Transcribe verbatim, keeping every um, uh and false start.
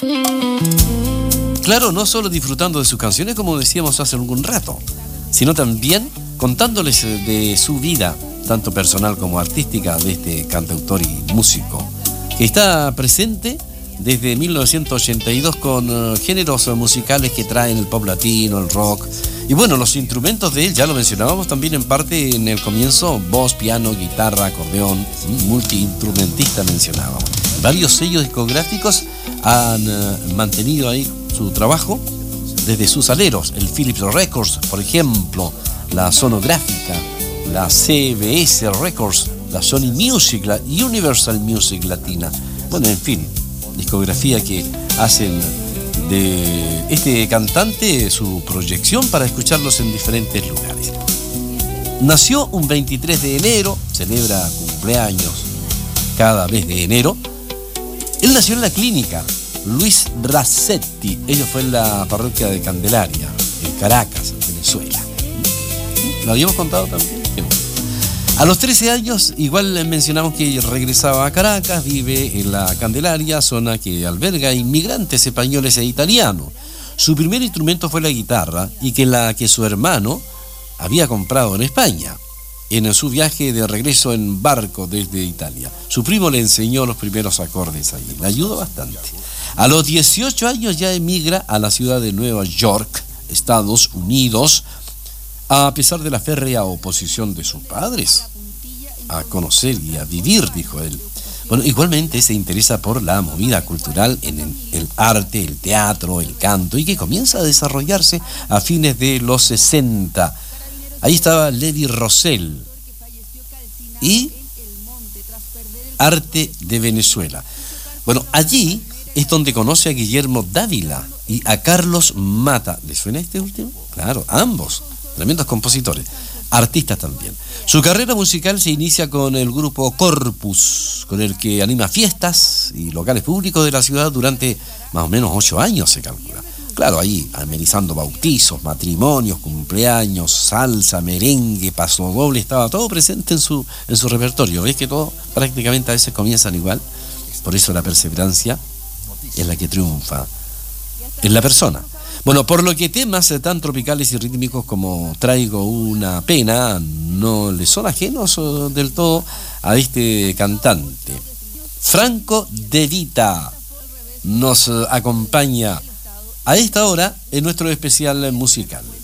Claro, no solo disfrutando de sus canciones, como decíamos hace algún rato, sino también contándoles de su vida, tanto personal como artística, de este cantautor y músico, que está presente desde mil novecientos ochenta y dos con uh, géneros musicales que traen el pop latino, el rock. Y bueno, los instrumentos de él, ya lo mencionábamos también en parte en el comienzo, voz, piano, guitarra, acordeón, multiinstrumentista mencionábamos. Varios sellos discográficos han uh, mantenido ahí su trabajo desde sus aleros, el Philips Records, por ejemplo, la Sonográfica, la C B S Records, la Sony Music, la Universal Music Latina. Bueno, en fin, discografía que hacen de este cantante su proyección para escucarlos en diferentes lugares. Nació un veintitrés de enero, celebra cumpleaños cada mes de enero. Él nació en la clínica Luis Racetti, ello fue en la parroquia de Candelaria, en Caracas, Venezuela. ¿Lo habíamos contado también? A los trece años, igual mencionamos que regresaba a Caracas, vive en la Candelaria, zona que alberga inmigrantes españoles e italianos. Su primer instrumento fue la guitarra y que la que su hermano había comprado en España, en su viaje de regreso en barco desde Italia. Su primo le enseñó los primeros acordes allí, le ayudó bastante. A los dieciocho años ya emigra a la ciudad de Nueva York, Estados Unidos, a pesar de la férrea oposición de sus padres. A conocer y a vivir, dijo él. Bueno, igualmente se interesa por la movida cultural en el, el arte, el teatro, el canto, y que comienza a desarrollarse a fines de los sesenta. Ahí estaba Levi Rosell y Arte de Venezuela. Bueno, allí es donde conoce a Guillermo Dávila y a Carlos Mata. ¿Le suena este último? Claro, ambos. Tremendos compositores, artistas también. Su carrera musical se inicia con el grupo Corpus, con el que anima fiestas y locales públicos de la ciudad durante más o menos ocho años, se calcula. Claro, ahí amenizando bautizos, matrimonios, cumpleaños, salsa, merengue, pasodoble, estaba todo presente en su, en su repertorio. ¿Ves que todo prácticamente a veces comienzan igual? Por eso la perseverancia es la que triunfa en la persona. Bueno, por lo que temas tan tropicales y rítmicos como Traigo una pena no le son ajenos del todo a este cantante. Franco De Vita nos acompaña a esta hora en nuestro especial musical.